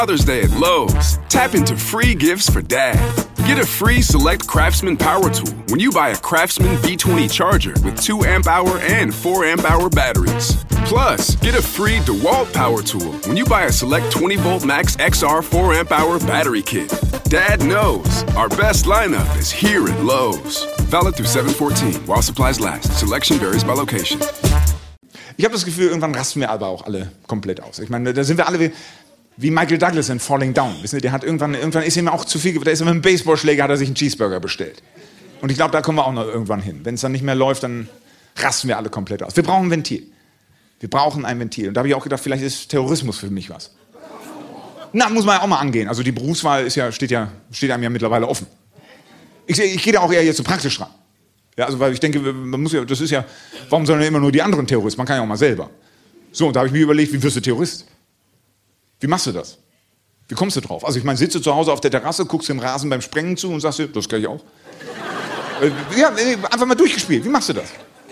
Father's Day at Lowe's. Tap into free gifts for dad. Get a free Select Craftsman power tool when you buy a Craftsman B20 charger with 2 amp-hour and 4 amp-hour batteries. Plus, get a free DeWalt power tool when you buy a Select 20-volt Max XR 4 amp-hour battery kit. Dad knows our best lineup is here at Lowe's. Valid through 7/14 while supplies last. Selection varies by location. Ich habe das Gefühl, irgendwann rasten wir aber auch alle komplett aus. Ich meine, da sind wir alle wie Michael Douglas in Falling Down. Wissen Sie, der hat irgendwann ist ihm auch zu viel, da ist er mit einem Baseballschläger, hat er sich einen Cheeseburger bestellt. Und ich glaube, da kommen wir auch noch irgendwann hin. Wenn es dann nicht mehr läuft, dann rasten wir alle komplett aus. Wir brauchen ein Ventil. Wir brauchen ein Ventil. Und da habe ich auch gedacht, vielleicht ist Terrorismus für mich was. Na, muss man ja auch mal angehen. Also die Berufswahl steht einem ja mittlerweile offen. Ich gehe da auch eher jetzt so praktisch ran. Ja, also weil ich denke, warum sollen denn immer nur die anderen Terroristen? Man kann ja auch mal selber. So, und da habe ich mir überlegt, wie wirst du Terrorist? Wie machst du das? Wie kommst du drauf? Also ich meine, sitzt du zu Hause auf der Terrasse, guckst dem Rasen beim Sprengen zu und sagst dir, das kann ich auch. Ja, einfach mal durchgespielt. Wie machst du das?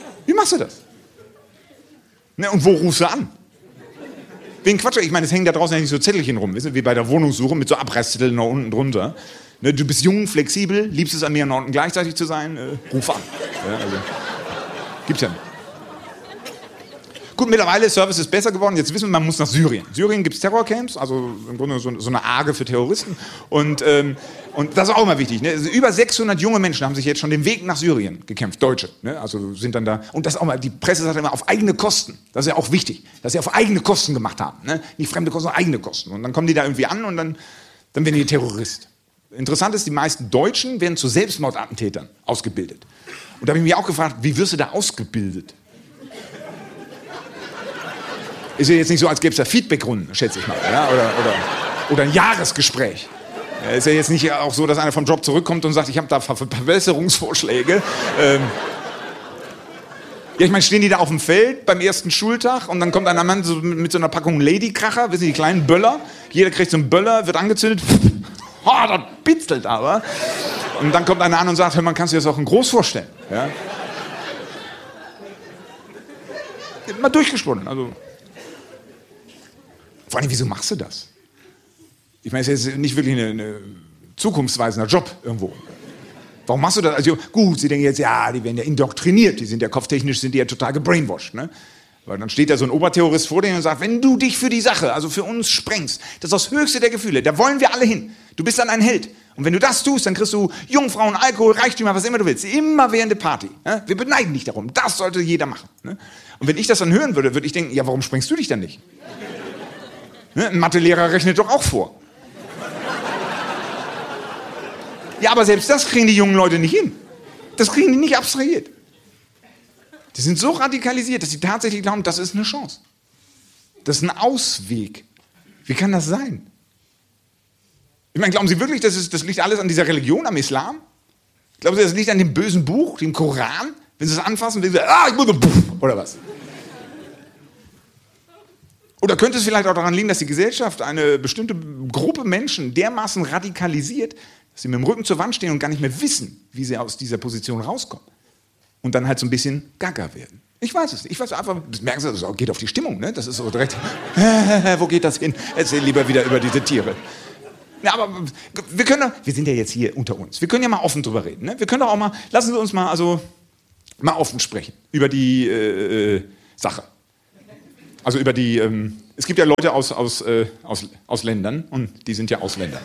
Ne, und wo rufst du an? Wegen Quatsch, ich meine, es hängen da draußen ja nicht so Zettelchen rum, wissen, wie bei der Wohnungssuche mit so Abreißzetteln noch unten drunter. Ne, du bist jung, flexibel, liebst es an mir und unten gleichzeitig zu sein, ruf an. Ja, also, gibt's ja nicht. Gut, mittlerweile ist Service besser geworden. Jetzt wissen wir, man muss nach Syrien. In Syrien gibt es Terrorcamps, also im Grunde so eine Arge für Terroristen. Und das ist auch immer wichtig. Ne? Also über 600 junge Menschen haben sich jetzt schon den Weg nach Syrien gekämpft, Deutsche. Ne? Also sind dann da. Und das auch mal, die Presse sagt immer, auf eigene Kosten. Das ist ja auch wichtig, dass sie auf eigene Kosten gemacht haben. Ne? Nicht fremde Kosten, sondern eigene Kosten. Und dann kommen die da irgendwie an und dann werden die Terrorist. Interessant ist, die meisten Deutschen werden zu Selbstmordattentätern ausgebildet. Und da habe ich mich auch gefragt, wie wirst du da ausgebildet? Ist ja jetzt nicht so, als gäbe es da Feedbackrunden, schätze ich mal. Ja? Oder ein Jahresgespräch. Ja, ist ja jetzt nicht auch so, dass einer vom Job zurückkommt und sagt, ich habe da Verbesserungsvorschläge. Ja, ich meine, stehen die da auf dem Feld beim ersten Schultag und dann kommt ein Mann mit so einer Packung Ladykracher, wissen Sie, die kleinen Böller. Jeder kriegt so einen Böller, wird angezündet. Oh, das bitzelt aber. Und dann kommt einer an und sagt, hör, man kann sich das auch in groß vorstellen. Ja? Mal durchgesponnen, also... Vor allem, wieso machst du das? Ich meine, es ist jetzt nicht wirklich eine zukunftsweisender Job irgendwo. Warum machst du das? Also gut, sie denken jetzt, ja, die werden ja indoktriniert, die sind ja kopftechnisch, sind die ja total gebrainwashed, ne? Weil dann steht da so ein Oberterrorist vor dir und sagt, wenn du dich für die Sache, also für uns sprengst, das ist das höchste der Gefühle, da wollen wir alle hin. Du bist dann ein Held. Und wenn du das tust, dann kriegst du Jungfrauen, Alkohol, Reichtümer, was immer du willst. Immer während der Party. Ne? Wir beneiden dich darum. Das sollte jeder machen. Ne? Und wenn ich das dann hören würde, würde ich denken, ja, warum sprengst du dich dann nicht? Ne? Ein Mathelehrer rechnet doch auch vor. Ja, aber selbst das kriegen die jungen Leute nicht hin. Das kriegen die nicht abstrahiert. Die sind so radikalisiert, dass sie tatsächlich glauben, das ist eine Chance. Das ist ein Ausweg. Wie kann das sein? Ich meine, glauben Sie wirklich, das liegt alles an dieser Religion, am Islam? Glauben Sie, das liegt an dem bösen Buch, dem Koran? Wenn Sie es anfassen, dann sagen Sie, ich muss oder was? Oder könnte es vielleicht auch daran liegen, dass die Gesellschaft eine bestimmte Gruppe Menschen dermaßen radikalisiert, dass sie mit dem Rücken zur Wand stehen und gar nicht mehr wissen, wie sie aus dieser Position rauskommen? Und dann halt so ein bisschen gaga werden. Ich weiß es nicht. Ich weiß einfach, das merken Sie, das geht auf die Stimmung, ne? Das ist so direkt, wo geht das hin? Erzähl lieber wieder über diese Tiere. Ja, aber wir sind ja jetzt hier unter uns. Wir können ja mal offen drüber reden, ne? Wir können doch auch mal, lassen Sie uns mal offen sprechen über die Sache. Also über die, es gibt ja Leute aus Ländern und die sind ja Ausländer.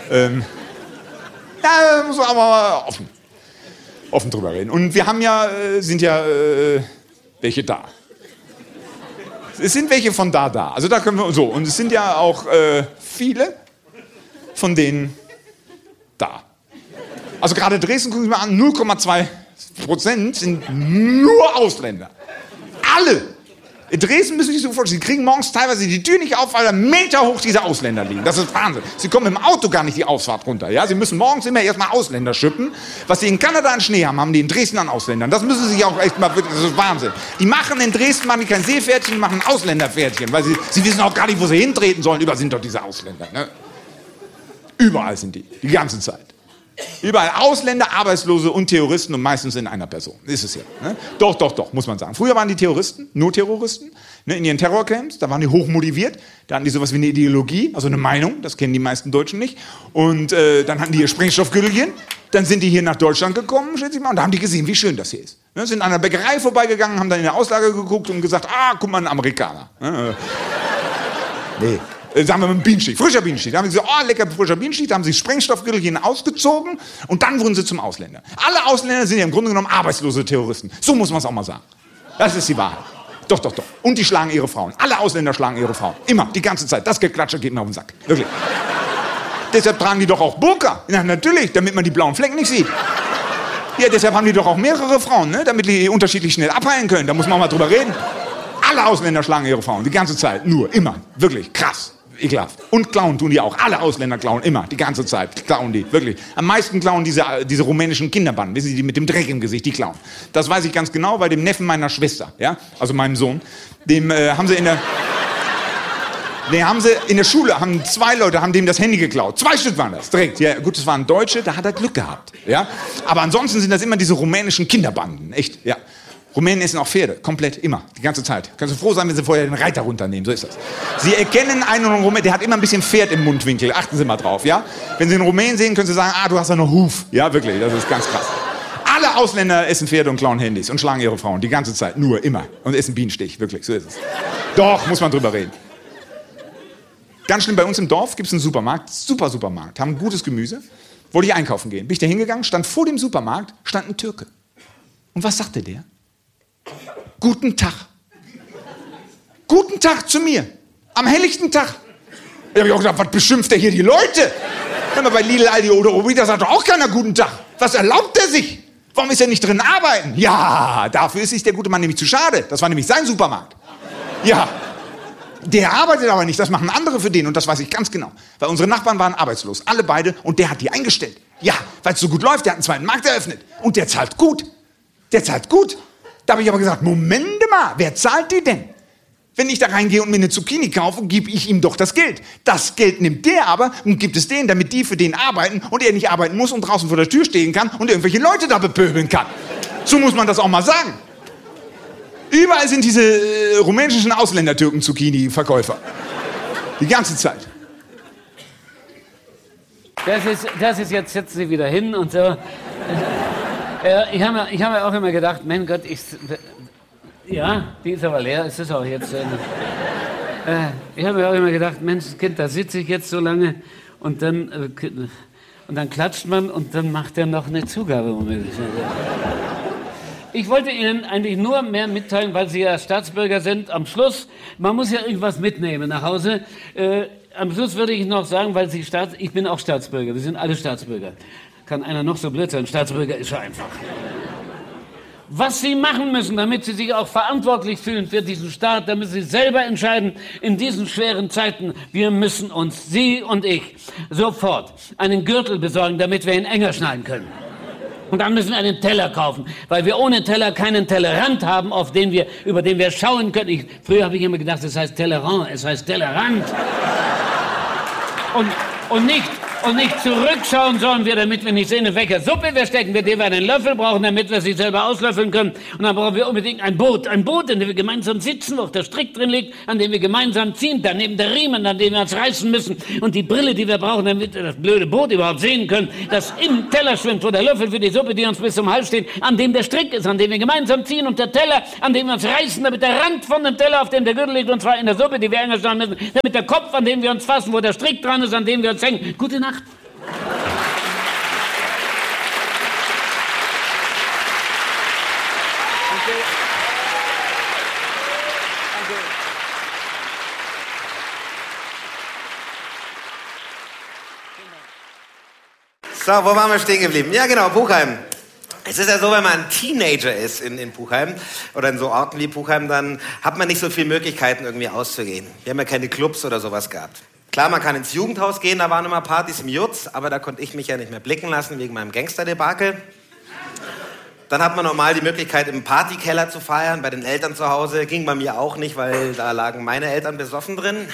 Ja, muss man aber mal offen drüber reden. Und wir haben sind ja welche da. Es sind welche von da. Also da können wir so. Und es sind ja auch viele von denen da. Also gerade Dresden, gucken Sie mal an, 0,2% sind nur Ausländer. Alle. In Dresden müssen Sie sich so vorstellen, Sie kriegen morgens teilweise die Tür nicht auf, weil da Meter hoch diese Ausländer liegen. Das ist Wahnsinn. Sie kommen im Auto gar nicht die Ausfahrt runter. Ja? Sie müssen morgens immer erstmal Ausländer schippen. Was Sie in Kanada an Schnee haben, haben die in Dresden an Ausländern. Das müssen Sie sich auch echt mal wirklich, das ist Wahnsinn. Die machen in Dresden kein Seepferdchen, die machen Ausländerpferdchen, weil sie wissen auch gar nicht, wo sie hintreten sollen. Überall sind doch diese Ausländer. Ne? Überall sind die ganze Zeit. Überall Ausländer, Arbeitslose und Terroristen und meistens in einer Person. Ist es ja. Ne? Doch, muss man sagen. Früher waren die Terroristen, nur Terroristen. Ne, in ihren Terrorcamps, da waren die hochmotiviert, da hatten die sowas wie eine Ideologie, also eine Meinung, das kennen die meisten Deutschen nicht. Und dann hatten die ihr Sprengstoffgürtelchen, dann sind die hier nach Deutschland gekommen, schätze ich mal, und da haben die gesehen, wie schön das hier ist. Ne, sind an einer Bäckerei vorbeigegangen, haben dann in der Auslage geguckt und gesagt, guck mal, ein Amerikaner. Nee. Sagen wir mit einem Bienenstich, frischer Bienenstich. Da haben sie gesagt, lecker frischer Bienenstich. Da haben sie Sprengstoffgürtelchen ausgezogen und dann wurden sie zum Ausländer. Alle Ausländer sind ja im Grunde genommen arbeitslose Terroristen. So muss man es auch mal sagen. Das ist die Wahrheit. Doch. Und die schlagen ihre Frauen. Alle Ausländer schlagen ihre Frauen. Immer, die ganze Zeit. Das Geklatsche geht mir auf den Sack. Wirklich. Deshalb tragen die doch auch Burka. Ja, natürlich, damit man die blauen Flecken nicht sieht. Ja, deshalb haben die doch auch mehrere Frauen, ne? Damit die unterschiedlich schnell abheilen können. Da muss man auch mal drüber reden. Alle Ausländer schlagen ihre Frauen. Die ganze Zeit. Nur, immer. Wirklich, krass. Ekelhaft. Und klauen tun die auch. Alle Ausländer klauen immer, die ganze Zeit klauen die, wirklich. Am meisten klauen diese rumänischen Kinderbanden, wissen Sie, die mit dem Dreck im Gesicht, die klauen. Das weiß ich ganz genau, bei dem Neffen meiner Schwester, ja, also meinem Sohn, dem haben sie in der Schule, haben 2 Leute, haben dem das Handy geklaut. 2 Stück waren das, direkt. Ja, gut, das waren Deutsche, da hat er Glück gehabt, ja. Aber ansonsten sind das immer diese rumänischen Kinderbanden, echt, ja. Rumänen essen auch Pferde, komplett, immer, die ganze Zeit. Kannst du froh sein, wenn sie vorher den Reiter runternehmen, so ist das. Sie erkennen einen Rumänen, der hat immer ein bisschen Pferd im Mundwinkel, achten Sie mal drauf, ja? Wenn Sie einen Rumänen sehen, können Sie sagen, du hast ja noch Huf. Ja, wirklich, das ist ganz krass. Alle Ausländer essen Pferde und klauen Handys und schlagen ihre Frauen, die ganze Zeit, nur, immer. Und essen Bienenstich, wirklich, so ist es. Doch, muss man drüber reden. Ganz schlimm, bei uns im Dorf gibt es einen Supermarkt, super Supermarkt, haben gutes Gemüse. Wollte ich einkaufen gehen. Bin ich da hingegangen, stand vor dem Supermarkt, stand ein Türke. Und was sagte der? Guten Tag. Guten Tag zu mir. Am helllichten Tag. Da habe ich auch gedacht, was beschimpft der hier die Leute? Wenn man bei Lidl, Aldi oder Obi, da sagt doch auch keiner guten Tag. Was erlaubt er sich? Warum ist er nicht drin arbeiten? Ja, dafür ist sich der gute Mann nämlich zu schade. Das war nämlich sein Supermarkt. Ja. Der arbeitet aber nicht, das machen andere für den und das weiß ich ganz genau. Weil unsere Nachbarn waren arbeitslos, alle beide, und der hat die eingestellt. Ja, weil es so gut läuft, der hat einen zweiten Markt eröffnet. Und der zahlt gut. Der zahlt gut. Da habe ich aber gesagt, Moment mal, wer zahlt die denn? Wenn ich da reingehe und mir eine Zucchini kaufe, gebe ich ihm doch das Geld. Das Geld nimmt der aber und gibt es denen, damit die für den arbeiten und er nicht arbeiten muss und draußen vor der Tür stehen kann und irgendwelche Leute da bepöbeln kann. So muss man das auch mal sagen. Überall sind diese rumänischen Ausländer-Türken-Zucchini-Verkäufer. Die ganze Zeit. Das ist jetzt setzen Sie wieder hin und so. Ich hab mir auch immer gedacht, mein Gott, ja, die ist aber leer, es ist auch jetzt. Ich habe mir auch immer gedacht, Mensch, Kind, da sitze ich jetzt so lange und dann klatscht man und dann macht er noch eine Zugabe. Ich wollte Ihnen eigentlich nur mehr mitteilen, weil Sie ja Staatsbürger sind. Am Schluss, man muss ja irgendwas mitnehmen nach Hause. Am Schluss würde ich noch sagen, weil ich bin auch Staatsbürger, wir sind alle Staatsbürger. Kann einer noch so blöd sein, Staatsbürger ist ja einfach. Was Sie machen müssen, damit Sie sich auch verantwortlich fühlen für diesen Staat, damit Sie selber entscheiden in diesen schweren Zeiten, wir müssen uns, Sie und ich, sofort einen Gürtel besorgen, damit wir ihn enger schneiden können. Und dann müssen wir einen Teller kaufen, weil wir ohne Teller keinen Tellerrand haben, über den wir schauen können. Früher habe ich immer gedacht, es heißt Tellerrand, es heißt Tellerrand. Und nicht zurückschauen sollen wir, damit wir nicht sehen, in welcher Suppe wir stecken, mit der wir einen Löffel brauchen, damit wir sie selber auslöffeln können. Und dann brauchen wir unbedingt ein Boot, in dem wir gemeinsam sitzen, wo auch der Strick drin liegt, an dem wir gemeinsam ziehen, daneben der Riemen, an dem wir uns reißen müssen und die Brille, die wir brauchen, damit wir das blöde Boot überhaupt sehen können, das im Teller schwimmt, wo der Löffel für die Suppe, die uns bis zum Hals steht, an dem der Strick ist, an dem wir gemeinsam ziehen und der Teller, an dem wir uns reißen, damit der Rand von dem Teller, auf dem der Gürtel liegt, und zwar in der Suppe, die wir enger schneiden müssen, damit der Kopf, an dem wir uns fassen, wo der Strick dran ist, an dem wir uns hängen. Gute Nacht. So, wo waren wir stehen geblieben? Ja, genau, Puchheim. Es ist ja so, wenn man ein Teenager ist in Puchheim oder in so Orten wie Puchheim, dann hat man nicht so viele Möglichkeiten, irgendwie auszugehen. Wir haben ja keine Clubs oder sowas gehabt. Klar, man kann ins Jugendhaus gehen, da waren immer Partys im Jutz, aber da konnte ich mich ja nicht mehr blicken lassen wegen meinem Gangsterdebakel. Dann hat man normal die Möglichkeit, im Partykeller zu feiern, bei den Eltern zu Hause. Ging bei mir auch nicht, weil da lagen meine Eltern besoffen drin.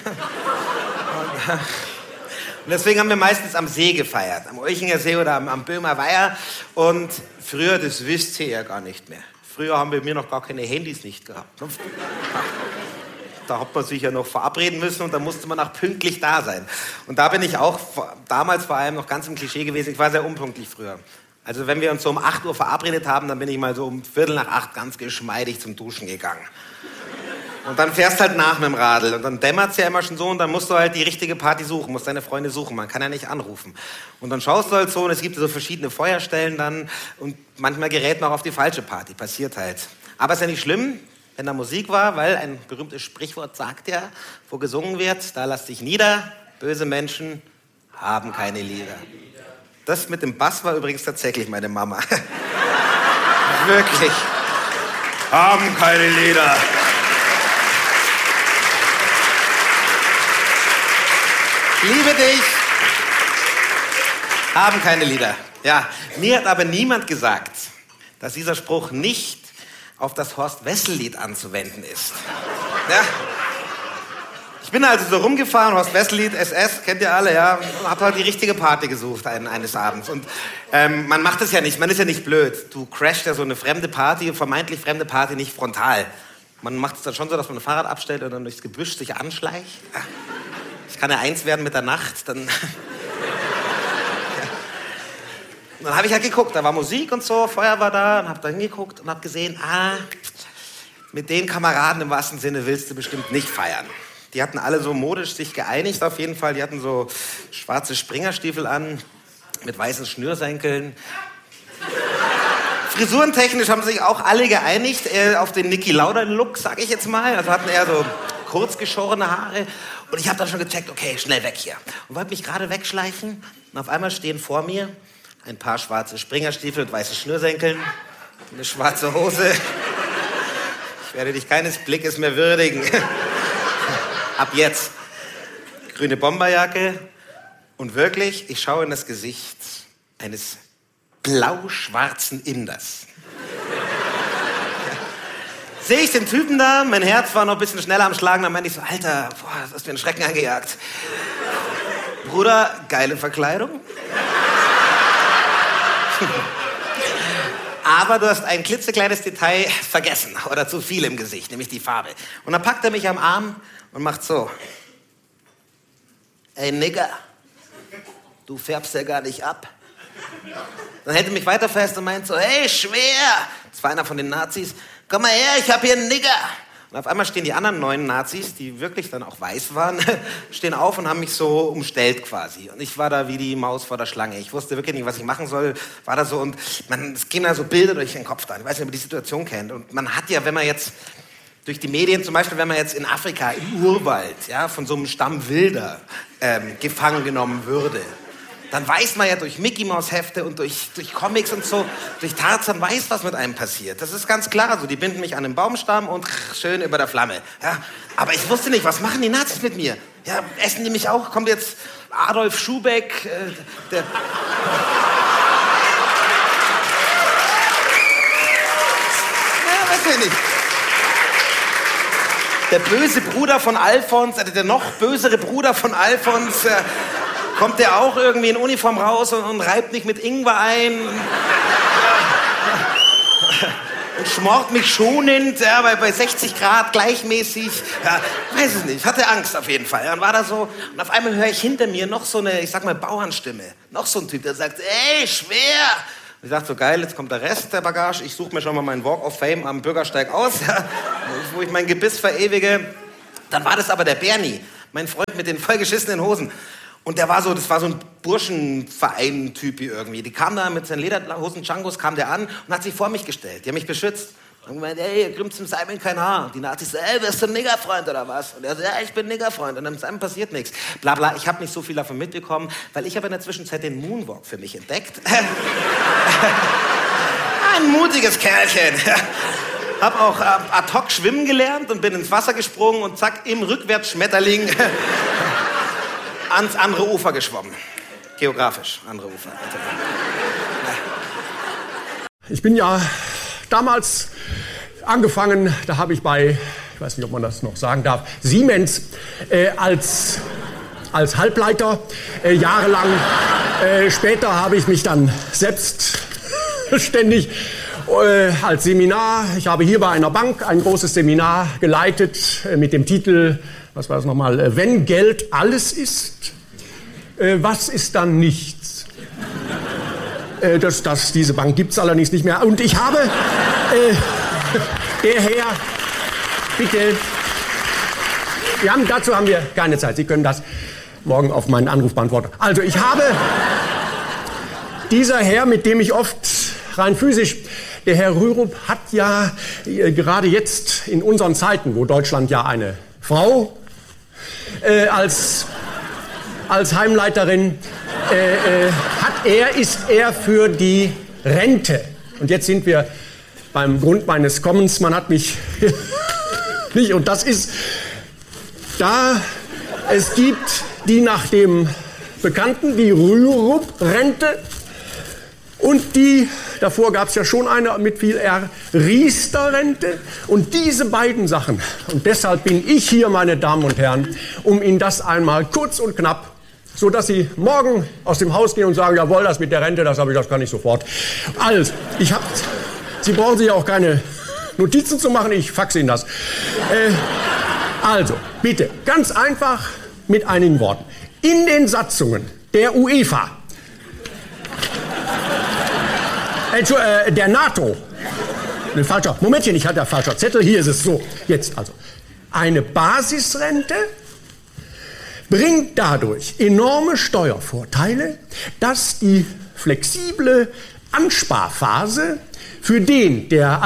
Und deswegen haben wir meistens am See gefeiert, am Olchinger See oder am Böhmer Weiher. Und früher, das wisst ihr ja gar nicht mehr. Früher haben wir noch gar keine Handys nicht gehabt. Da hat man sich ja noch verabreden müssen und da musste man auch pünktlich da sein. Und da bin ich auch damals vor allem noch ganz im Klischee gewesen. Ich war sehr unpünktlich früher. Also wenn wir uns so um 8 Uhr verabredet haben, dann bin ich mal so um 7:45 ganz geschmeidig zum Duschen gegangen. Und dann fährst halt nach mit dem Radl und dann dämmert's ja immer schon so und dann musst du halt die richtige Party suchen, musst deine Freunde suchen, man kann ja nicht anrufen. Und dann schaust du halt so und es gibt so verschiedene Feuerstellen dann und manchmal gerät man auch auf die falsche Party, passiert halt. Aber ist ja nicht schlimm, wenn da Musik war, weil ein berühmtes Sprichwort sagt ja, wo gesungen wird, da lass dich nieder, böse Menschen haben keine Lieder. Das mit dem Bass war übrigens tatsächlich meine Mama. Wirklich. Haben keine Lieder. Liebe dich. Haben keine Lieder. Ja, mir hat aber niemand gesagt, dass dieser Spruch nicht auf das Horst-Wessel-Lied anzuwenden ist. Ja. Ich bin also so rumgefahren, Horst-Wessel-Lied, SS, kennt ihr alle, ja, und hab halt die richtige Party gesucht eines Abends. Und man macht es ja nicht, man ist ja nicht blöd. Du crashst ja so eine fremde Party, vermeintlich fremde Party, nicht frontal. Man macht es dann schon so, dass man ein Fahrrad abstellt und dann durchs Gebüsch sich anschleicht. Es kann ja eins werden mit der Nacht, dann... Und dann habe ich halt geguckt, da war Musik und so, Feuer war da und habe da hingeguckt und habe gesehen, mit den Kameraden im wahrsten Sinne willst du bestimmt nicht feiern. Die hatten alle so modisch sich geeinigt auf jeden Fall, die hatten so schwarze Springerstiefel an, mit weißen Schnürsenkeln. Frisurentechnisch haben sich auch alle geeinigt auf den Niki Lauda-Look, sag ich jetzt mal, also hatten eher so kurz geschorene Haare und ich habe dann schon gecheckt, okay, schnell weg hier. Und wollte mich gerade wegschleichen und auf einmal stehen vor mir ein paar schwarze Springerstiefel mit weißen Schnürsenkeln, eine schwarze Hose. Ich werde dich keines Blickes mehr würdigen. Ab jetzt. Grüne Bomberjacke. Und wirklich, ich schaue in das Gesicht eines blau-schwarzen Inders. Sehe ich den Typen da, mein Herz war noch ein bisschen schneller am Schlagen, dann meinte ich so, Alter, boah, das hast du mir einen Schrecken eingejagt. Bruder, geile Verkleidung. Aber du hast ein klitzekleines Detail vergessen oder zu viel im Gesicht, nämlich die Farbe. Und dann packt er mich am Arm und macht so. Ey Nigger, du färbst ja gar nicht ab. Dann hält er mich weiter fest und meint so, hey Schwer, das war einer von den Nazis, komm mal her, ich hab hier einen Nigger. Und auf einmal stehen die anderen 9 Nazis, die wirklich dann auch weiß waren, stehen auf und haben mich so umstellt quasi. Und ich war da wie die Maus vor der Schlange. Ich wusste wirklich nicht, was ich machen soll. War da so und es gehen da so Bilder durch den Kopf dann. Ich weiß nicht, ob ihr die Situation kennt. Und man hat ja, wenn man jetzt durch die Medien, zum Beispiel, wenn man jetzt in Afrika, im Urwald, ja, von so einem Stamm Wilder gefangen genommen würde, dann weiß man ja durch Mickey-Maus-Hefte und durch Comics und so, durch Tarzan weiß, was mit einem passiert. Das ist ganz klar. So, die binden mich an den Baumstamm und schön über der Flamme. Ja, aber ich wusste nicht, was machen die Nazis mit mir? Ja, essen die mich auch? Kommt jetzt Adolf Schubeck, der... Ja, weiß ich nicht. Der böse Bruder von Alfons, der noch bösere Bruder von Alfons... kommt der auch irgendwie in Uniform raus und reibt mich mit Ingwer ein und schmort mich schonend, ja, bei 60 Grad gleichmäßig. Ja, weiß es nicht, ich hatte Angst auf jeden Fall. Dann war da so, und auf einmal höre ich hinter mir noch so eine, ich sag mal, Bauernstimme. Noch so ein Typ, der sagt, ey, Schwer. Und ich dachte so, geil, jetzt kommt der Rest der Bagage. Ich suche mir schon mal meinen Walk of Fame am Bürgersteig aus, ja, wo ich mein Gebiss verewige. Dann war das aber der Bernie, mein Freund mit den vollgeschissenen Hosen. Und das war so ein Burschenverein-Typ irgendwie. Die kam da mit seinen Lederhosen, Djangos, kam der an und hat sich vor mich gestellt. Die haben mich beschützt. Und gemeint, ey, ihr krümmt zum Simon kein Haar. Und die Nazis so, ey, bist du ein Niggerfreund oder was? Und er so, ja, ich bin Niggerfreund. Und dem Simon passiert nichts. Bla bla, ich habe nicht so viel davon mitbekommen, weil ich habe in der Zwischenzeit den Moonwalk für mich entdeckt. Ein mutiges Kerlchen. Hab auch ad hoc schwimmen gelernt und bin ins Wasser gesprungen und zack, im Rückwärtsschmetterling ans andere Ufer geschwommen. Geografisch, andere Ufer. Ich bin ja damals angefangen, da habe ich bei, ich weiß nicht, ob man das noch sagen darf, Siemens als Halbleiter jahrelang. Später habe ich mich dann selbstständig als Seminar. Ich habe hier bei einer Bank ein großes Seminar geleitet mit dem Titel, was war das nochmal, wenn Geld alles ist, was ist dann nichts? Diese Bank gibt es allerdings nicht mehr. Und ich habe, der Herr, bitte, dazu haben wir keine Zeit. Sie können das morgen auf meinen Anruf beantworten. Also ich habe, dieser Herr, mit dem ich oft rein physisch, der Herr Rürup hat ja gerade jetzt in unseren Zeiten, wo Deutschland ja eine Frau als Heimleiterin ist er für die Rente. Und jetzt sind wir beim Grund meines Kommens. Man hat mich nicht, und das ist da, es gibt die nach dem Bekannten, die Rürup-Rente, und die, davor gab es ja schon eine mit viel R, Riester-Rente. Und diese beiden Sachen, und deshalb bin ich hier, meine Damen und Herren, um Ihnen das einmal kurz und knapp, so dass Sie morgen aus dem Haus gehen und sagen, jawohl, das mit der Rente, das kann ich sofort. Also, Sie brauchen sich auch keine Notizen zu machen, ich faxe Ihnen das. Also, bitte, ganz einfach mit einigen Worten. In den Satzungen der UEFA, der NATO, Momentchen, ich hatte ja falscher Zettel, hier ist es so, jetzt also. Eine Basisrente bringt dadurch enorme Steuervorteile, dass die flexible Ansparphase für den, der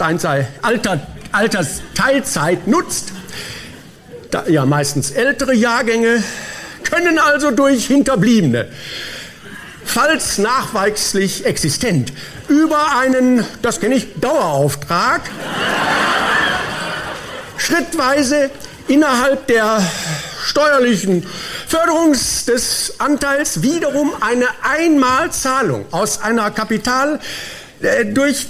Altersteilzeit nutzt, ja meistens ältere Jahrgänge, können also durch Hinterbliebene, falls nachweislich existent, über einen, das kenne ich, Dauerauftrag, schrittweise innerhalb der steuerlichen Förderung des Anteils wiederum eine Einmalzahlung aus einer Kapital durch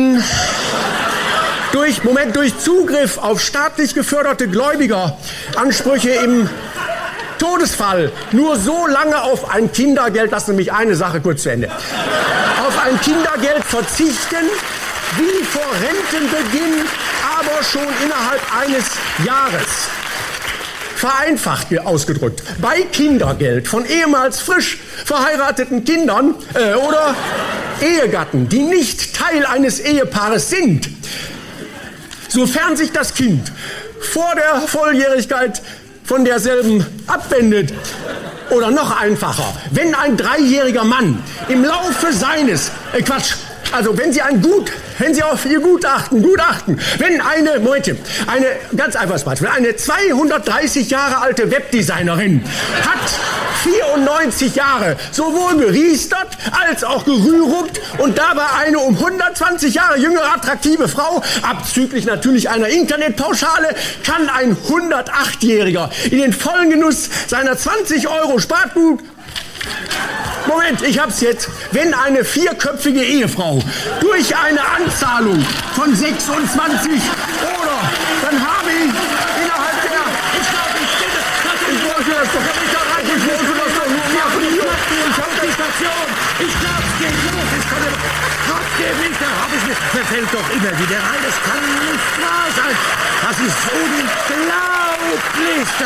Zugriff auf staatlich geförderte Gläubigeransprüche im Todesfall nur so lange auf ein Kindergeld, lassen Sie mich eine Sache kurz zu Ende, auf ein Kindergeld verzichten, wie vor Rentenbeginn, aber schon innerhalb eines Jahres. Vereinfacht ausgedrückt, bei Kindergeld von ehemals frisch verheirateten Kindern oder Ehegatten, die nicht Teil eines Ehepaares sind, sofern sich das Kind vor der Volljährigkeit von derselben abwendet. Oder noch einfacher, wenn ein 3-jähriger Mann im Laufe seines, wenn Sie auf Ihr Gutachten, wenn eine ganz einfaches Beispiel, eine 230 Jahre alte Webdesignerin hat 94 Jahre sowohl geriestert als auch gerürupt und dabei eine um 120 Jahre jüngere attraktive Frau, abzüglich natürlich einer Internetpauschale, kann ein 108-Jähriger in den vollen Genuss seiner 20 € Spargut. Moment, ich hab's jetzt. Wenn eine 4-köpfige Ehefrau durch eine Anzahlung von 26 oder, dann habe ich innerhalb der... Ich wollte das doch nicht erreichen. Ich wollte das doch nur machen. Ich hab die Station. Ich glaub's, geht los. Ich kann trotzdem nicht. Da hab ich mir... Verfällt doch immer wieder rein. Das kann nicht wahr sein. Das ist unglaublich.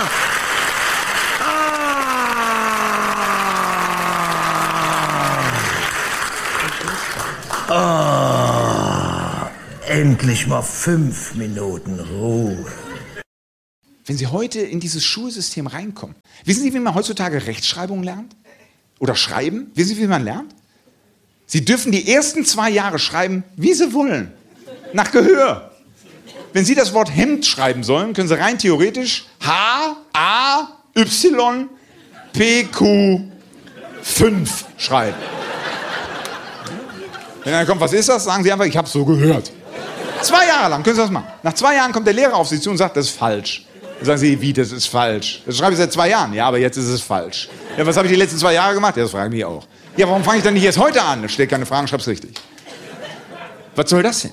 Endlich mal 5 Minuten Ruhe. Wenn Sie heute in dieses Schulsystem reinkommen, wissen Sie, wie man heutzutage Rechtschreibung lernt? Oder schreiben? Wissen Sie, wie man lernt? Sie dürfen die ersten 2 Jahre schreiben, wie Sie wollen. Nach Gehör. Wenn Sie das Wort Hemd schreiben sollen, können Sie rein theoretisch HAYPQ5 schreiben. Wenn dann kommt, was ist das? Sagen Sie einfach, ich habe es so gehört. 2 Jahre lang können Sie das machen. Nach 2 Jahren kommt der Lehrer auf Sie zu und sagt, das ist falsch. Dann sagen Sie, wie, das ist falsch? Das schreibe ich seit 2 Jahren. Ja, aber jetzt ist es falsch. Ja, was habe ich die letzten 2 Jahre gemacht? Ja, das frage ich mich auch. Ja, warum fange ich dann nicht erst heute an? Da stellt keine Fragen, schreib's richtig. Was soll das denn?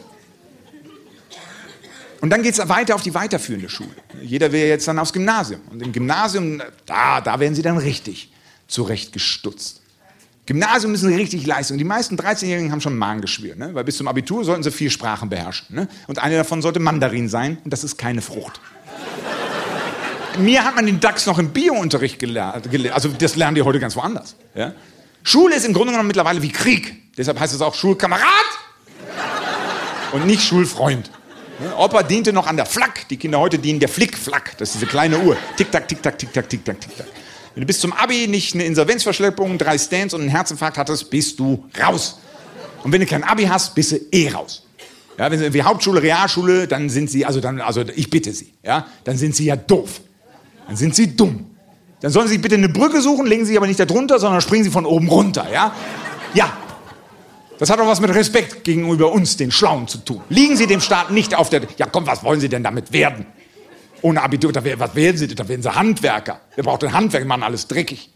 Und dann geht es weiter auf die weiterführende Schule. Jeder will jetzt dann aufs Gymnasium. Und im Gymnasium, da werden Sie dann richtig zurechtgestutzt. Gymnasium müssen sie richtig leisten. Die meisten 13-Jährigen haben schon Magengeschwür, ne? Weil bis zum Abitur sollten sie 4 Sprachen beherrschen. Ne? Und eine davon sollte Mandarin sein, und das ist keine Frucht. Mir hat man den DAX noch im Bio-Unterricht gelernt. Also das lernen die heute ganz woanders. Ja? Schule ist im Grunde genommen mittlerweile wie Krieg. Deshalb heißt es auch Schulkamerad und nicht Schulfreund. Ja? Opa diente noch an der Flak. Die Kinder heute dienen der Flick-Flack. Das ist diese kleine Uhr. Tick-Tack, Tick-Tack, Tick-Tack, Tick-Tack, Tick-Tack. Wenn du bis zum Abi nicht eine Insolvenzverschleppung, 3 Stents und einen Herzinfarkt hattest, bist du raus. Und wenn du kein Abi hast, bist du raus. Ja, wenn sie irgendwie Hauptschule, Realschule, dann sind sie, also ich bitte Sie, ja, dann sind sie ja doof. Dann sind sie dumm. Dann sollen Sie bitte eine Brücke suchen, legen Sie aber nicht da drunter, sondern springen Sie von oben runter, ja? Ja. Das hat doch was mit Respekt gegenüber uns, den Schlauen, zu tun. Liegen Sie dem Staat nicht auf der... Ja komm, was wollen Sie denn damit werden? Ohne Abitur, was werden Sie? Da werden Sie Handwerker. Wer braucht denn Handwerker? Die machen alles dreckig.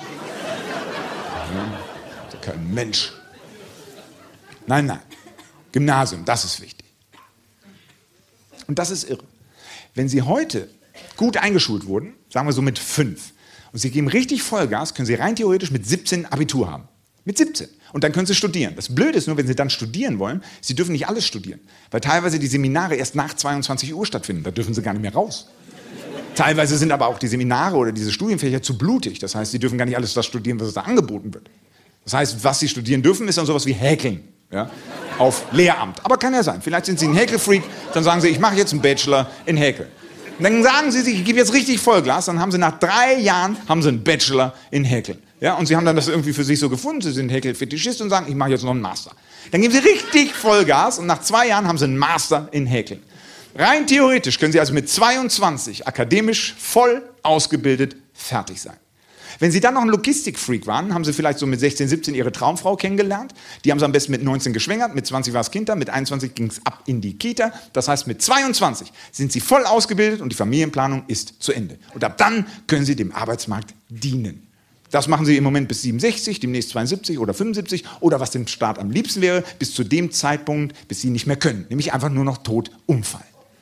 Ja, ist kein Mensch. Nein. Gymnasium, das ist wichtig. Und das ist irre. Wenn Sie heute gut eingeschult wurden, sagen wir so mit 5, und Sie geben richtig Vollgas, können Sie rein theoretisch mit 17 Abitur haben. Mit 17. Und dann können Sie studieren. Das Blöde ist nur, wenn Sie dann studieren wollen, Sie dürfen nicht alles studieren. Weil teilweise die Seminare erst nach 22 Uhr stattfinden. Da dürfen Sie gar nicht mehr raus. Teilweise sind aber auch die Seminare oder diese Studienfächer zu blutig. Das heißt, Sie dürfen gar nicht alles das studieren, was da angeboten wird. Das heißt, was Sie studieren dürfen, ist dann sowas wie Häkeln. Ja? Auf Lehramt. Aber kann ja sein. Vielleicht sind Sie ein Häkelfreak, dann sagen Sie, ich mache jetzt einen Bachelor in Häkeln. Und dann sagen Sie sich, ich gebe jetzt richtig Vollgas, dann haben Sie nach 3 Jahren einen Bachelor in Häkeln. Ja, und Sie haben dann das irgendwie für sich so gefunden, Sie sind Häkelfetischist und sagen, ich mache jetzt noch einen Master. Dann geben Sie richtig Vollgas und nach 2 Jahren haben Sie einen Master in Häkeln. Rein theoretisch können Sie also mit 22 akademisch voll ausgebildet fertig sein. Wenn Sie dann noch ein Logistikfreak waren, haben Sie vielleicht so mit 16, 17 Ihre Traumfrau kennengelernt. Die haben Sie am besten mit 19 geschwängert, mit 20 war das Kind da, mit 21 ging es ab in die Kita. Das heißt, mit 22 sind Sie voll ausgebildet und die Familienplanung ist zu Ende. Und ab dann können Sie dem Arbeitsmarkt dienen. Das machen Sie im Moment bis 67, demnächst 72 oder 75 oder was dem Staat am liebsten wäre, bis zu dem Zeitpunkt, bis Sie nicht mehr können. Nämlich einfach nur noch tot umfallen.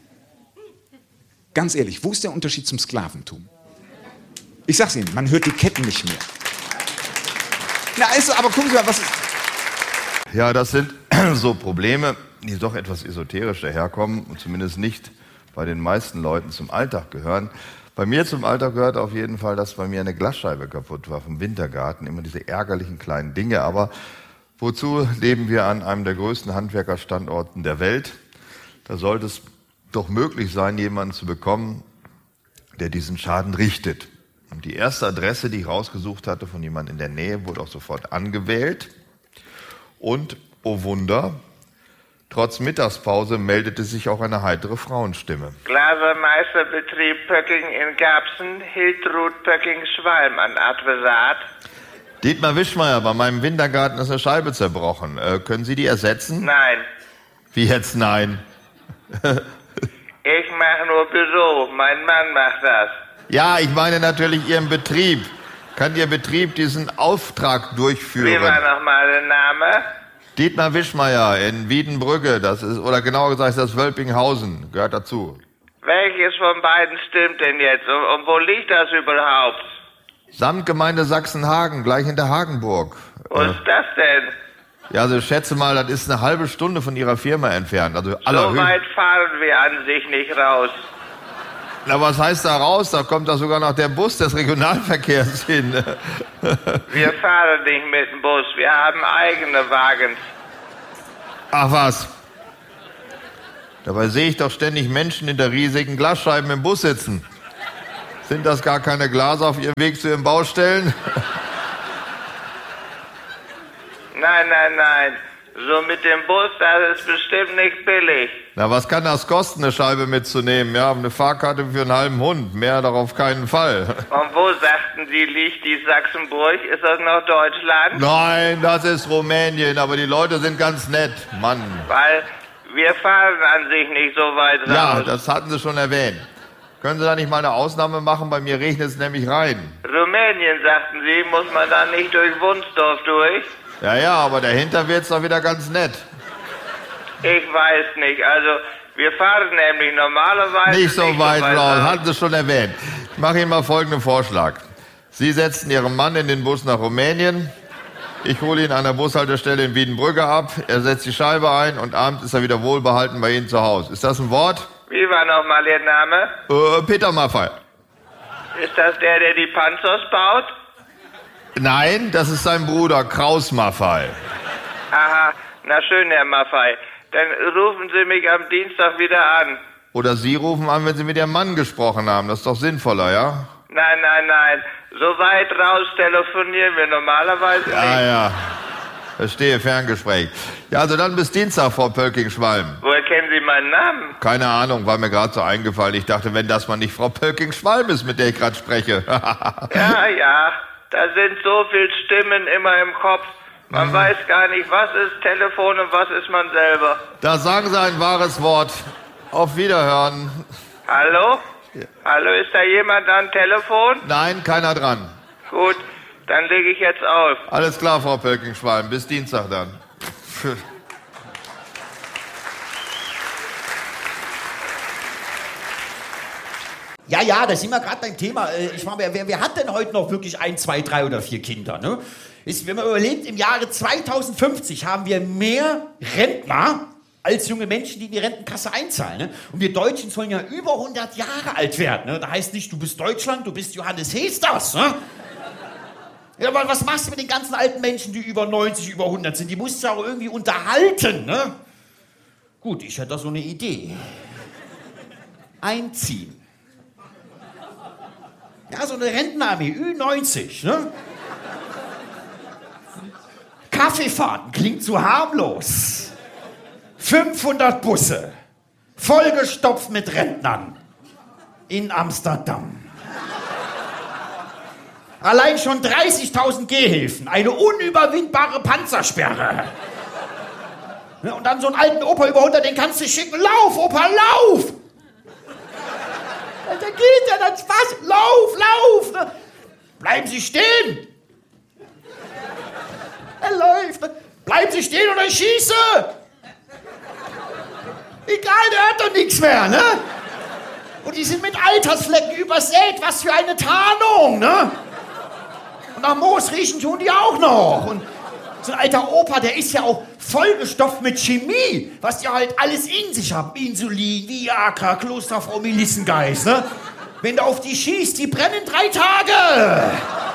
Ganz ehrlich, wo ist der Unterschied zum Sklaventum? Ich sag's Ihnen, man hört die Ketten nicht mehr. Na, aber gucken Sie mal, was ist... Ja, das sind so Probleme, die doch etwas esoterisch daherkommen und zumindest nicht bei den meisten Leuten zum Alltag gehören. Bei mir zum Alltag gehört auf jeden Fall, dass bei mir eine Glasscheibe kaputt war vom Wintergarten. Immer diese ärgerlichen kleinen Dinge. Aber wozu leben wir an einem der größten Handwerkerstandorten der Welt? Da sollte es doch möglich sein, jemanden zu bekommen, der diesen Schaden richtet. Und die erste Adresse, die ich rausgesucht hatte von jemandem in der Nähe, wurde auch sofort angewählt. Und, oh Wunder, trotz Mittagspause meldete sich auch eine heitere Frauenstimme. Glasermeisterbetrieb Pöcking in Garbsen, Hiltrud Pöcking-Schwalm an Adressat. Dietmar Wischmeier, bei meinem Wintergarten ist eine Scheibe zerbrochen. Können Sie die ersetzen? Nein. Wie jetzt nein? Ich mache nur Büro, mein Mann macht das. Ja, ich meine natürlich Ihren Betrieb. Kann Ihr Betrieb diesen Auftrag durchführen? Wie war nochmal der Name? Dietmar Wischmeier in Wiedenbrügge, das ist, oder genauer gesagt, das Wölpinghausen, gehört dazu. Welches von beiden stimmt denn jetzt? Und wo liegt das überhaupt? Samtgemeinde Sachsenhagen, gleich hinter Hagenburg. Wo ist das denn? Ja, also ich schätze mal, das ist eine halbe Stunde von Ihrer Firma entfernt. Also so weit fahren wir an sich nicht raus. Na, was heißt da raus? Da kommt da sogar noch der Bus des Regionalverkehrs hin. Wir fahren nicht mit dem Bus, wir haben eigene Wagen. Ach was. Dabei sehe ich doch ständig Menschen hinter riesigen Glasscheiben im Bus sitzen. Sind das gar keine Glaser auf ihrem Weg zu ihren Baustellen? Nein. So mit dem Bus, das ist bestimmt nicht billig. Na, was kann das kosten, eine Scheibe mitzunehmen? Ja, eine Fahrkarte für einen halben Hund. Mehr darauf keinen Fall. Und wo, sagten Sie, liegt die Sachsenburg? Ist das noch Deutschland? Nein, das ist Rumänien, aber die Leute sind ganz nett, Mann. Weil wir fahren an sich nicht so weit raus. Ja, das hatten Sie schon erwähnt. Können Sie da nicht mal eine Ausnahme machen? Bei mir regnet es nämlich rein. Rumänien, sagten Sie, muss man da nicht durch Wunsdorf durch? Ja, aber dahinter wird's doch wieder ganz nett. Ich weiß nicht, also wir fahren nämlich normalerweise nicht so weit raus, hatten Sie schon erwähnt. Ich mache Ihnen mal folgenden Vorschlag. Sie setzen Ihren Mann in den Bus nach Rumänien Ich hole ihn an der Bushaltestelle in Wiedenbrügge ab, er setzt die Scheibe ein und abends ist er wieder wohlbehalten bei Ihnen zu Hause. Ist das ein Wort? Wie war nochmal Ihr Name? Peter Maffay. Ist das der die Panzers baut? Nein, das ist sein Bruder, Kraus Maffay. Aha, na schön, Herr Maffay. Dann rufen Sie mich am Dienstag wieder an. Oder Sie rufen an, wenn Sie mit Ihrem Mann gesprochen haben. Das ist doch sinnvoller, ja? Nein. So weit raus telefonieren wir normalerweise nicht. Ja. Verstehe, Ferngespräch. Ja, also dann bis Dienstag, Frau Pölking-Schwalm. Woher kennen Sie meinen Namen? Keine Ahnung, war mir gerade so eingefallen. Ich dachte, wenn das mal nicht Frau Pölking-Schwalm ist, mit der ich gerade spreche. Ja. Da sind so viele Stimmen immer im Kopf. Man weiß gar nicht, was ist Telefon und was ist man selber. Da sagen Sie ein wahres Wort. Auf Wiederhören. Hallo? Ja. Hallo, ist da jemand am Telefon? Nein, keiner dran. Gut, dann lege ich jetzt auf. Alles klar, Frau Pölking-Schwalm. Bis Dienstag dann. Ja, da sind wir gerade beim Thema. Ich meine, wer hat denn heute noch wirklich 1, 2, 3 oder 4 Kinder? Ne? Wenn man überlegt, im Jahre 2050 haben wir mehr Rentner als junge Menschen, die in die Rentenkasse einzahlen. Ne? Und wir Deutschen sollen ja über 100 Jahre alt werden. Ne? Da heißt nicht, du bist Deutschland, du bist Johannes Hesters. Ne? Ja, aber was machst du mit den ganzen alten Menschen, die über 90, über 100 sind? Die musst du auch irgendwie unterhalten. Ne? Gut, ich hätte da so eine Idee. Einziehen. Ja, so eine Rentenarmee, Ü90, ne? Kaffeefahrten, klingt zu harmlos. 500 Busse, vollgestopft mit Rentnern in Amsterdam. Allein schon 30.000 Gehhilfen, eine unüberwindbare Panzersperre. Ja, und dann so einen alten Opa über 100, den kannst du schicken. Lauf, Opa, lauf! Da geht ja dann Spaß. Lauf! Ne? Bleiben Sie stehen! Er läuft. Ne? Bleiben Sie stehen oder ich schieße! Egal, der hört doch nichts mehr, ne? Und die sind mit Altersflecken übersät. Was für eine Tarnung, ne? Und nach Moos riechen tun die auch noch. Und so ein alter Opa, der ist ja auch vollgestopft mit Chemie, was die halt alles in sich haben. Insulin, Viagra, Klosterfrau Melissengeist, ne? Wenn du auf die schießt, die brennen 3 Tage.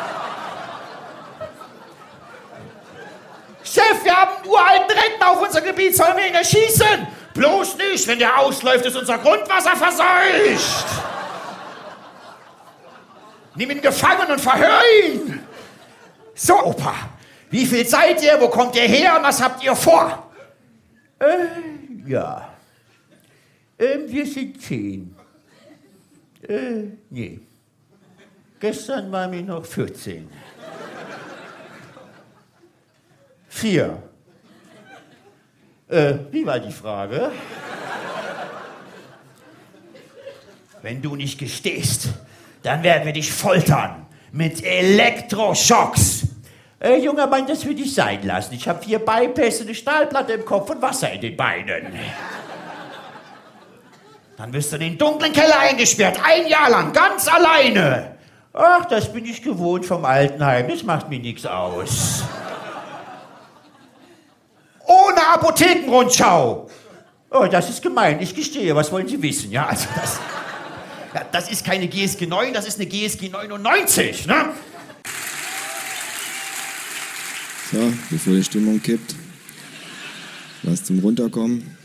Chef, wir haben einen uralten Rentner auf unserem Gebiet, sollen wir ihn erschießen? Bloß nicht, wenn der ausläuft, ist unser Grundwasser verseucht. Nimm ihn gefangen und verhör ihn. So, Opa. Wie viel seid ihr? Wo kommt ihr her? Und was habt ihr vor? Ja. Wir sind 10. Nee. Gestern waren wir noch 14. 4. Wie war die Frage? Wenn du nicht gestehst, dann werden wir dich foltern mit Elektroschocks. Junger Mann, das würde ich sein lassen. Ich habe 4 Bypässe, eine Stahlplatte im Kopf und Wasser in den Beinen. Dann wirst du in den dunklen Keller eingesperrt, 1 Jahr lang, ganz alleine. Ach, das bin ich gewohnt vom Altenheim, das macht mir nichts aus. Ohne Apothekenrundschau. Oh, das ist gemein, ich gestehe, was wollen Sie wissen? Ja, also das ist keine GSG 9, das ist eine GSG 99, ne? So, bevor die Stimmung kippt, was zum Runterkommen.